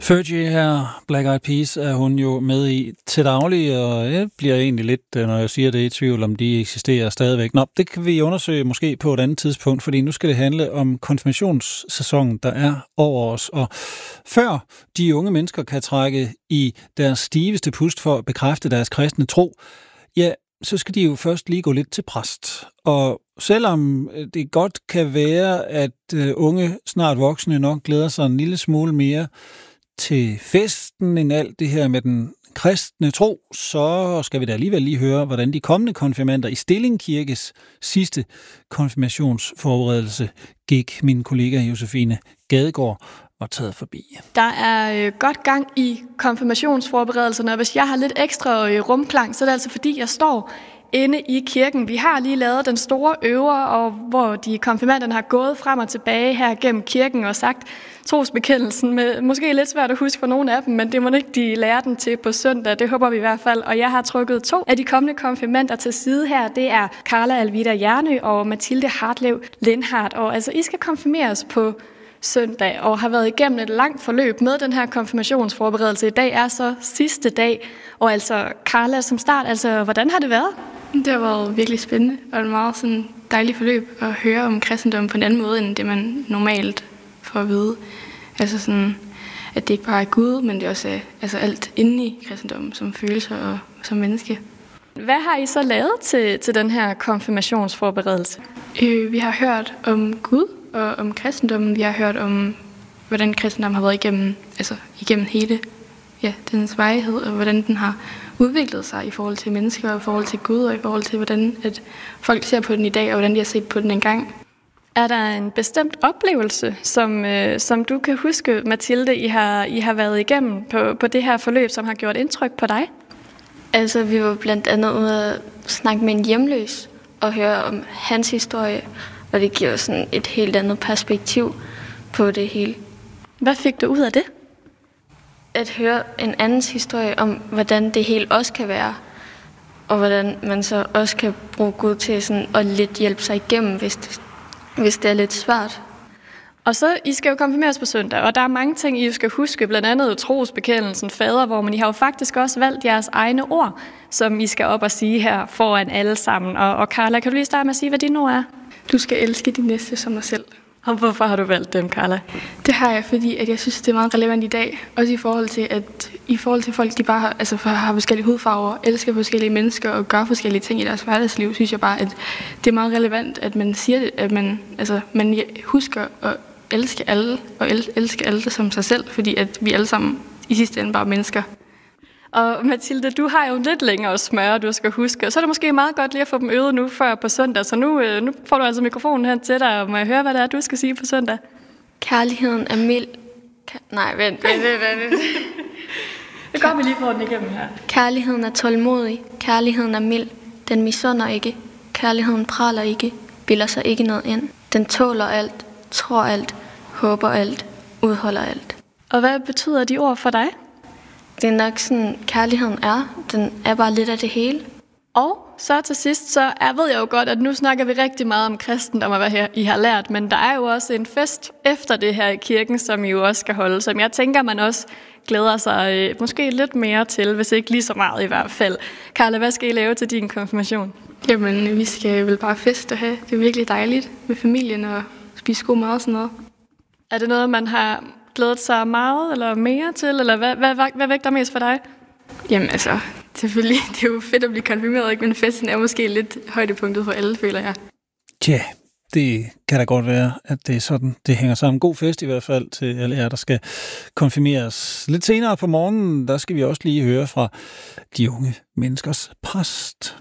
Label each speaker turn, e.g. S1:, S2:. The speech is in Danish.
S1: Fergie her, Black Eyed Peas, er hun jo med i til daglig, og jeg bliver egentlig lidt, når jeg siger det, i tvivl om de eksisterer stadigvæk. Nå, det kan vi undersøge måske på et andet tidspunkt, fordi nu skal det handle om konfirmationssæsonen, der er over os. Og før de unge mennesker kan trække i deres stiveste pust for at bekræfte deres kristne tro, ja, så skal de jo først lige gå lidt til præst. Og selvom det godt kan være, at unge, snart voksne nok glæder sig en lille smule mere til festen end alt det her med den kristne tro, så skal vi da alligevel lige høre, hvordan de kommende konfirmander i Stilling Kirkes sidste konfirmationsforberedelse gik. Min kollega Josefine Gadegaard var taget forbi.
S2: Der er godt gang i konfirmationsforberedelserne, og hvis jeg har lidt ekstra rumklang, så er det altså fordi, jeg står inde i kirken. Vi har lige lavet den store øver, og hvor de konfirmanderne har gået frem og tilbage her gennem kirken og sagt trosbekendelsen. Måske lidt svært at huske for nogle af dem, men det må ikke de lære den til på søndag. Det håber vi i hvert fald. Og jeg har trykket 2 af de kommende konfirmander til side her. Det er Carla Alvida Jernø og Mathilde Hartlev Lindhardt. Og altså, I skal konfirmeres på søndag og har været igennem et langt forløb med den her konfirmationsforberedelse. I dag er så sidste dag. Og altså, Carla som start, altså, hvordan har det været?
S3: Det har været virkelig spændende og et meget sådan dejligt forløb at høre om kristendommen på en anden måde, end det man normalt får at vide. Altså sådan, at det ikke bare er Gud, men det også er altså alt inde i kristendommen, som følelser og som menneske.
S2: Hvad har I så lavet til den her konfirmationsforberedelse?
S3: Vi har hørt om Gud og om kristendommen. Vi har hørt om, hvordan kristendommen har været igennem hele dens varighed, og hvordan den har udviklet sig i forhold til mennesker, og i forhold til Gud, og i forhold til, hvordan at folk ser på den i dag, og hvordan de har set på den engang.
S2: Er der en bestemt oplevelse, som du kan huske, Mathilde, I har været igennem på det her forløb, som har gjort indtryk på dig?
S4: Altså, vi var blandt andet ude at snakke med en hjemløs og høre om hans historie, og det giver sådan et helt andet perspektiv på det hele.
S2: Hvad fik du ud af det?
S4: At høre en andens historie om, hvordan det hele også kan være, og hvordan man så også kan bruge Gud til sådan at lidt hjælpe sig igennem, hvis det er lidt svært.
S2: Og så, I skal jo konfirmeres på søndag, og der er mange ting, I skal huske, blandt andet trosbekendelsen, fadervor, men I har jo faktisk også valgt jeres egne ord, som I skal op og sige her foran alle sammen. Og Carla, kan du lige starte med at sige, hvad dine ord er?
S3: Du skal elske din næste som dig selv.
S2: Og hvorfor har du valgt dem, Carla?
S3: Det har jeg, fordi at jeg synes, det er meget relevant i dag. Også i forhold til folk, de bare har forskellige hudfarver, elsker forskellige mennesker og gør forskellige ting i deres hverdagsliv, synes jeg bare, at det er meget relevant, at man siger det, at man husker at elske alle, og elske alle som sig selv, fordi at vi alle sammen i sidste ende bare mennesker.
S2: Og Mathilde, du har jo lidt længere smøre, du skal huske. Så er det måske meget godt lige at få dem øvet nu før på søndag. Så nu får du altså mikrofonen hen til dig, og må jeg høre, hvad det er, du skal sige på søndag?
S4: Kærligheden er mild. Vent.
S2: Det går vi lige på den igennem her.
S4: Kærligheden er tålmodig. Kærligheden er mild. Den misunder ikke. Kærligheden praler ikke. Bilder sig ikke noget ind. Den tåler alt. Tror alt. Håber alt. Udholder alt.
S2: Og hvad betyder de ord for dig?
S4: Det er nok sådan, kærligheden er. Den er bare lidt af det hele.
S2: Og så til sidst, ved jeg jo godt, at nu snakker vi rigtig meget om kristendom og hvad I har lært, men der er jo også en fest efter det her i kirken, som I jo også skal holde, som jeg tænker, man også glæder sig måske lidt mere til, hvis ikke lige så meget i hvert fald. Carla, hvad skal I lave til din konfirmation?
S3: Jamen, vi skal vel bare feste og have. Det er virkelig dejligt med familien og spise god mad og sådan noget.
S2: Er det noget, man har glædet sig meget eller mere til, eller hvad vægter mest for dig?
S3: Jamen altså, selvfølgelig, det er jo fedt at blive konfirmeret, ikke? Men festen er måske lidt højdepunktet for alle, føler jeg.
S1: Tja, det kan da godt være, at det er sådan, det hænger sammen. God fest i hvert fald til alle jer, der skal konfirmeres. Lidt senere på morgenen, der skal vi også lige høre fra de unge menneskers præst.